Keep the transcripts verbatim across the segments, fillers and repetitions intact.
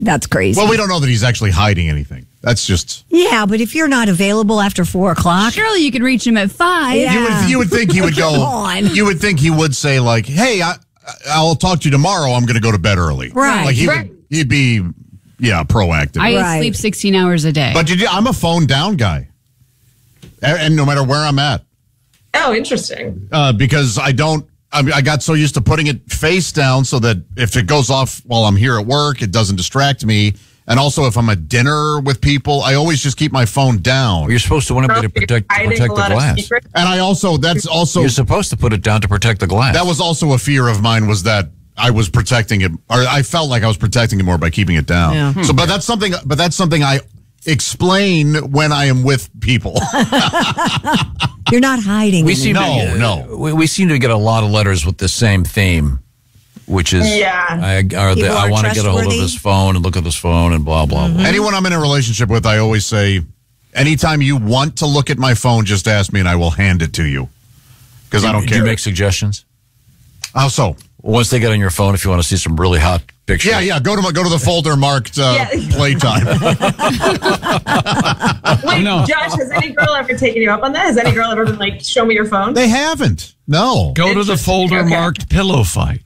That's crazy. Well, we don't know that he's actually hiding anything. That's just... Yeah, but if you're not available after four o'clock... Surely you could reach him at five. Yeah. You would, you would think he would go... Come on. You would think he would say, like, hey, I, I'll talk to you tomorrow. I'm going to go to bed early. Right. Like, he Right. would, he'd be, yeah, proactive. I Right. sleep sixteen hours a day. But did you, I'm a phone down guy. And, and no matter where I'm at. Oh, interesting. Uh, because I don't... I, mean, I got so used to putting it face down so that if it goes off while I'm here at work, it doesn't distract me. And also, if I'm at dinner with people, I always just keep my phone down. You're supposed to want to, be to protect, to Hiding protect a the lot of glass. secrets. And I also, that's also, You're supposed to put it down to protect the glass. that was also a fear of mine, was that I was protecting it, or I felt like I was protecting it more by keeping it down. Yeah. So, but that's something, but that's something I explain when I am with people. You're not hiding. we anything. seem No, to, no. We, we seem to get a lot of letters with the same theme, which is Yeah. I, or the, People I are want to get a hold of trustworthy. his phone and look at his phone and blah blah blah. Anyone I'm in a relationship with, I always say, anytime you want to look at my phone, just ask me and I will hand it to you. Because I don't Do care. you make suggestions? How so? Once they get on your phone, if you want to see some really hot pictures. Yeah, yeah. Go to my, go to the folder marked uh, Yeah. playtime. Wait, No. Josh, has any girl ever taken you up on that? Has any girl ever been like, show me your phone? They haven't. No. Go to the folder Okay. marked pillow fight.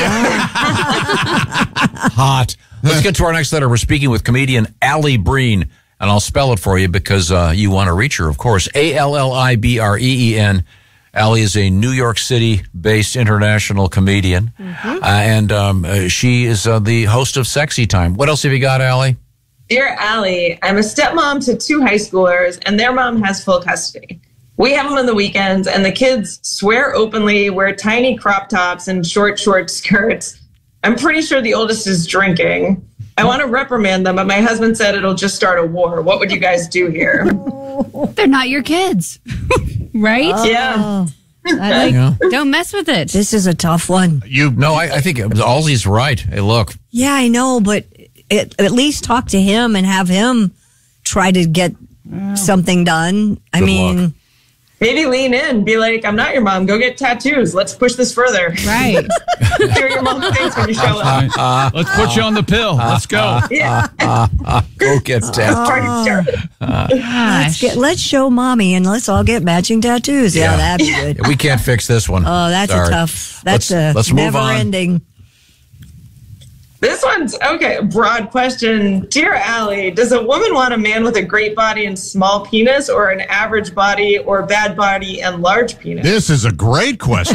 Hot. Let's get to our next letter. We're speaking with comedian Allie Breen, and I'll spell it for you because uh, you want to reach her, of course. A L L I B R E E N. Allie is a New York City-based international comedian, uh, and um, uh, she is uh, the host of Sexy Time. What else have you got, Allie? Dear Allie, I'm a stepmom to two high schoolers, and their mom has full custody. We have them on the weekends, and the kids swear openly, wear tiny crop tops and short, short skirts. I'm pretty sure the oldest is drinking. I want to reprimand them, but my husband said it'll just start a war. What would you guys do here? They're not your kids. Right? Yeah. I like, Yeah. Don't mess with it. this is a tough one. You No, I, I think Allie's right. Hey, look. Yeah, I know, but it, at least talk to him and have him try to get something done. I Good mean, luck. Maybe lean in. Be like, I'm not your mom. Go get tattoos. Let's push this further. Right. See what your mom thinks when you show up. Let's put you on the pill. Let's go. Yeah. Go get that. Party started. let's, Gosh. get, let's show mommy and let's all get matching tattoos. Yeah, Yeah. that'd be good. We can't fix this one. Oh, that's Sorry. a tough. That's Let's- a let's move never on. ending. This one's okay. Broad question. Dear Allie, does a woman want a man with a great body and small penis, or an average body or bad body and large penis? This is a great question.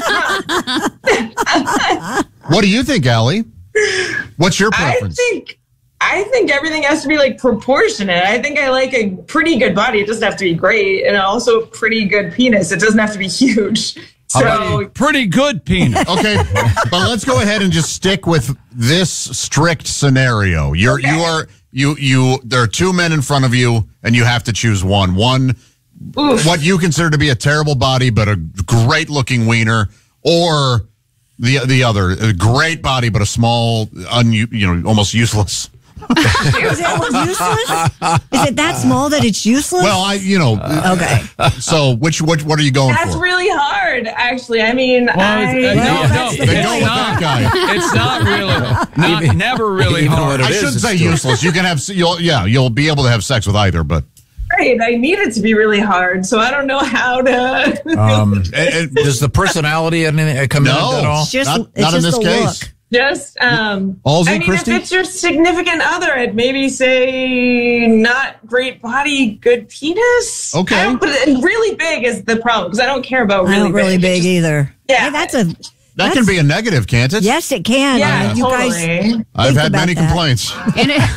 What do you think, Allie? What's your I preference? think I think everything has to be like proportionate. I think I like a pretty good body. It doesn't have to be great, and also a pretty good penis. It doesn't have to be huge. So Pretty good penis. Okay, but let's go ahead and just stick with this strict scenario. You're Okay. you are you you there are two men in front of you and you have to choose one. One oof. what you consider to be a terrible body but a great looking wiener, or the the other, a great body but a small un, you know almost useless. Is it almost useless? Is it that small that it's useless? Well, I you know okay. so which what what are you going That's for? really hard, actually. I mean, Well, I, it's- uh, Well, no, that's no, the Then go it's with not. that guy. It's not really. Not, Even- never really even hard. when I it is, shouldn't it's say still- useless. You can have you'll yeah you'll be able to have sex with either, but great. I need it to be really hard, so I don't know how to. Um, and- and- does the personality anything come in no, at all? It's just- not, it's not in just this the case. look. Just, um, Allsy, I mean, Christy? if it's your significant other, I'd maybe say not great body, good penis. Okay. I don't- But really big is the problem, because I don't care about I really don't really big Just- either. Yeah. Hey, that's a. That that's- can be a negative, can't it? Yes, it can. Yeah, Uh, you guys. totally. I've think had about many that. complaints. And it, it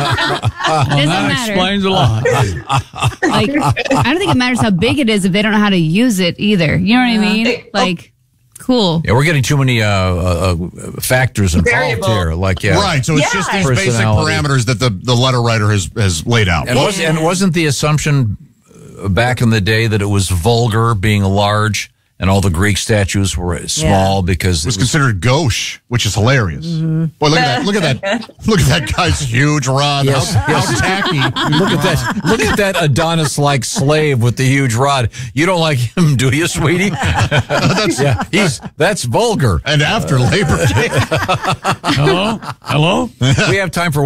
doesn't That matter. explains a lot. Like, I don't think it matters how big it is if they don't know how to use it either. You know what I mean? It- Like, cool. Yeah, we're getting too many uh, uh, uh, factors involved Variable. here. Like, yeah. Right, so it's Yeah. just these basic Personality. parameters that the, the letter writer has, has laid out. And, was, and wasn't the assumption uh, back in the day that it was vulgar being large and all the Greek statues were small because It was considered gauche, which is hilarious. Boy, look at that! Look at that! Look at that guy's huge rod. Yes, how, yes. how tacky! Look at that! Look at that Adonis-like slave with the huge rod. You don't like him, do you, sweetie? yeah, he's that's vulgar. And after Labor Day, Hello? Hello? We have time for